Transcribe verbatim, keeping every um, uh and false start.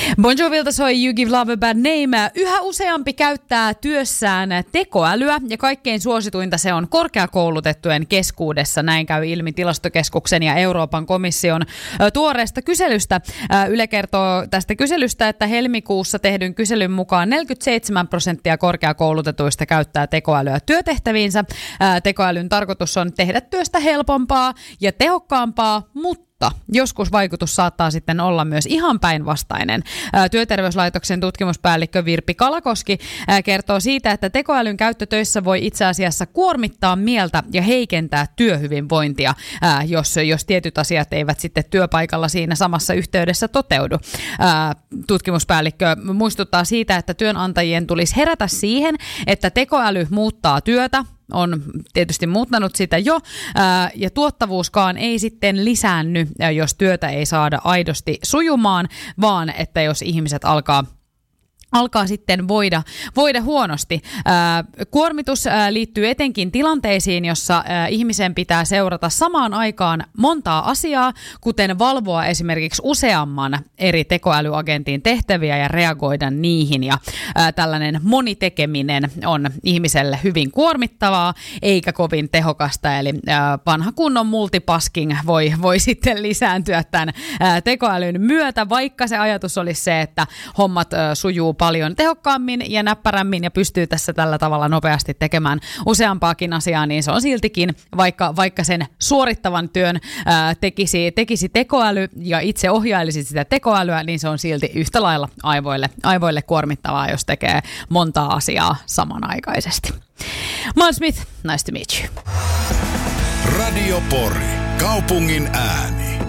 Bon Jovilta soi You Give Love a Bad Name. Yhä useampi käyttää työssään tekoälyä ja kaikkein suosituinta se on korkeakoulutettujen keskuudessa. Näin käy ilmi Tilastokeskuksen ja Euroopan komission tuoreesta kyselystä. Yle kertoo tästä kyselystä, että helmikuussa tehdyn kyselyn mukaan neljäkymmentäseitsemän prosenttia korkeakoulutetuista käyttää tekoälyä työtehtäviinsä. Tekoälyn tarkoitus on tehdä työstä helpompaa ja tehokkaampaa, mutta joskus vaikutus saattaa sitten olla myös ihan päinvastainen. Työterveyslaitoksen tutkimuspäällikkö Virpi Kalakoski kertoo siitä, että tekoälyn käyttö töissä voi itse asiassa kuormittaa mieltä ja heikentää työhyvinvointia, jos, jos tietyt asiat eivät sitten työpaikalla siinä samassa yhteydessä toteudu. Tutkimuspäällikkö muistuttaa siitä, että työnantajien tulisi herätä siihen, että tekoäly muuttaa työtä, on tietysti muuttanut sitä jo, ää, ja tuottavuuskaan ei sitten lisäänny, jos työtä ei saada aidosti sujumaan, vaan että jos ihmiset alkaa alkaa sitten voida, voida huonosti. Ää, kuormitus ää, liittyy etenkin tilanteisiin, jossa ää, ihmisen pitää seurata samaan aikaan montaa asiaa, kuten valvoa esimerkiksi useamman eri tekoälyagentin tehtäviä ja reagoida niihin. Ja ää, tällainen monitekeminen on ihmiselle hyvin kuormittavaa, eikä kovin tehokasta. Eli ää, vanha kunnon multitasking voi, voi sitten lisääntyä tämän ää, tekoälyn myötä, vaikka se ajatus olisi se, että hommat ää, sujuu paljon tehokkaammin ja näppärämmin ja pystyy tässä tällä tavalla nopeasti tekemään useampaakin asiaa, niin se on siltikin, vaikka, vaikka sen suorittavan työn ää, tekisi, tekisi tekoäly ja itse ohjailisi sitä tekoälyä, niin se on silti yhtä lailla aivoille, aivoille kuormittavaa, jos tekee montaa asiaa samanaikaisesti. Miles Smith, nice to meet you. Radio Pori, kaupungin ääni.